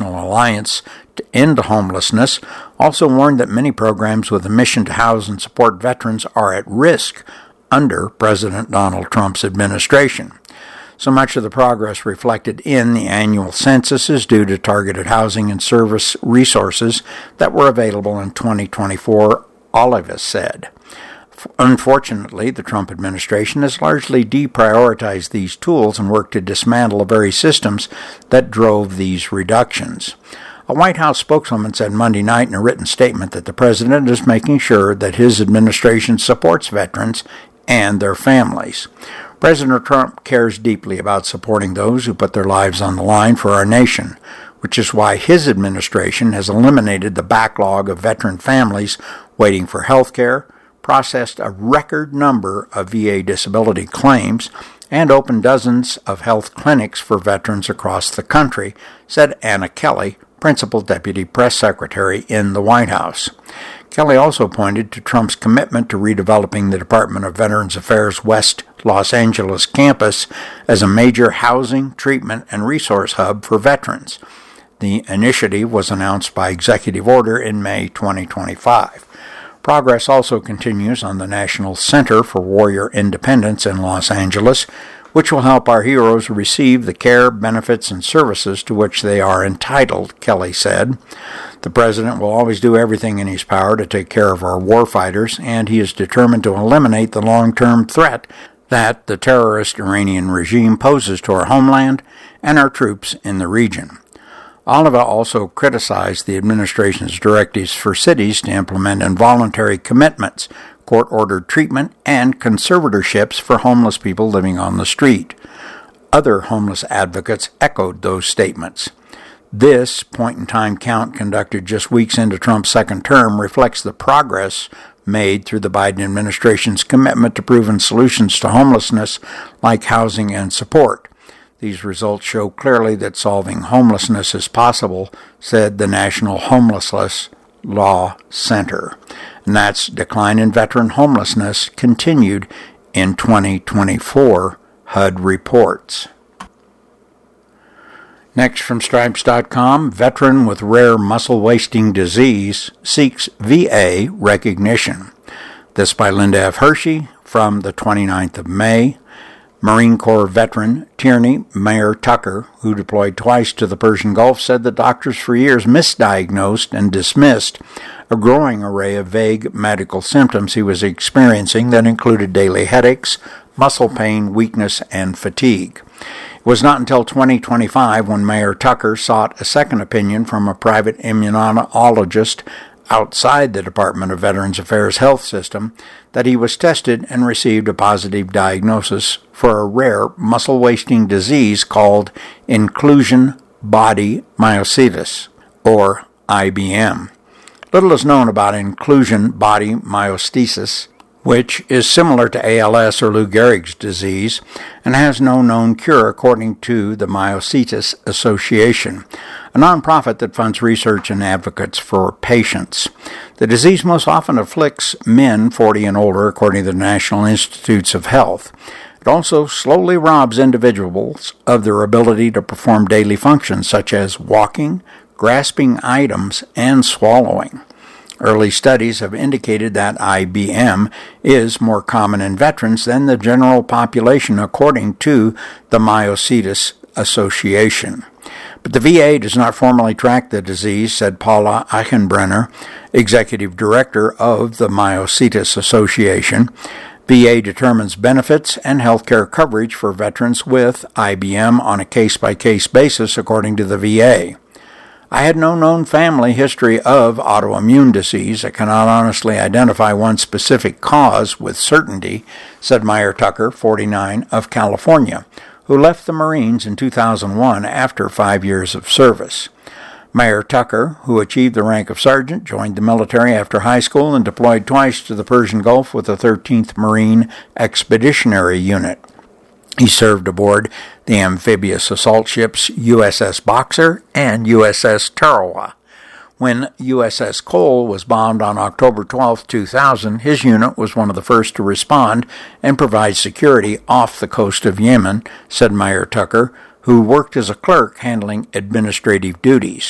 National Alliance to End Homelessness, also warned that many programs with a mission to house and support veterans are at risk under President Donald Trump's administration. So much of the progress reflected in the annual census is due to targeted housing and service resources that were available in 2024, Oliva said. Unfortunately, the Trump administration has largely deprioritized these tools and worked to dismantle the very systems that drove these reductions. A White House spokeswoman said Monday night in a written statement that the president is making sure that his administration supports veterans and their families. President Trump cares deeply about supporting those who put their lives on the line for our nation, which is why his administration has eliminated the backlog of veteran families waiting for health care, processed a record number of VA disability claims, and opened dozens of health clinics for veterans across the country, said Anna Kelly, Principal Deputy Press Secretary in the White House. Kelly also pointed to Trump's commitment to redeveloping the Department of Veterans Affairs West Los Angeles campus as a major housing, treatment, and resource hub for veterans. The initiative was announced by executive order in May 2025. Progress also continues on the National Center for Warrior Independence in Los Angeles, which will help our heroes receive the care, benefits, and services to which they are entitled, Kelly said. The president will always do everything in his power to take care of our warfighters, and he is determined to eliminate the long-term threat that the terrorist Iranian regime poses to our homeland and our troops in the region. Oliva also criticized the administration's directives for cities to implement involuntary commitments, court-ordered treatment, and conservatorships for homeless people living on the street. Other homeless advocates echoed those statements. This point-in-time count conducted just weeks into Trump's second term reflects the progress made through the Biden administration's commitment to proven solutions to homelessness like housing and support. These results show clearly that solving homelessness is possible, said the National Homelessness Law Center. And that's decline in veteran homelessness continued in 2024, HUD reports. Next from Stripes.com, veteran with rare muscle wasting disease seeks VA recognition. This by Linda F. Hershey from the 29th of May. Marine Corps veteran Tierney Mayer Tucker, who deployed twice to the Persian Gulf, said that doctors for years misdiagnosed and dismissed a growing array of vague medical symptoms he was experiencing that included daily headaches, muscle pain, weakness, and fatigue. It was not until 2025 when Mayer Tucker sought a second opinion from a private immunologist outside the Department of Veterans Affairs health system that he was tested and received a positive diagnosis for a rare muscle-wasting disease called inclusion body myositis, or IBM. Little is known about inclusion body myositis, which is similar to ALS or Lou Gehrig's disease and has no known cure according to the Myositis Association, a nonprofit that funds research and advocates for patients. The disease most often afflicts men 40 and older, according to the National Institutes of Health. It also slowly robs individuals of their ability to perform daily functions such as walking, grasping items, and swallowing. Early studies have indicated that IBM is more common in veterans than the general population, according to the Myositis Association. But the VA does not formally track the disease, said Paula Eichenbrenner, executive director of the Myositis Association. VA determines benefits and health care coverage for veterans with IBM on a case-by-case basis, according to the VA. I had no known family history of autoimmune disease. I cannot honestly identify one specific cause with certainty, said Mayer Tucker, 49, of California, who left the Marines in 2001 after 5 years of service. Mayer Tucker, who achieved the rank of sergeant, joined the military after high school and deployed twice to the Persian Gulf with the 13th Marine Expeditionary Unit. He served aboard the amphibious assault ships USS Boxer and USS Tarawa. When USS Cole was bombed on October 12, 2000, his unit was one of the first to respond and provide security off the coast of Yemen, said Mayer Tucker, who worked as a clerk handling administrative duties.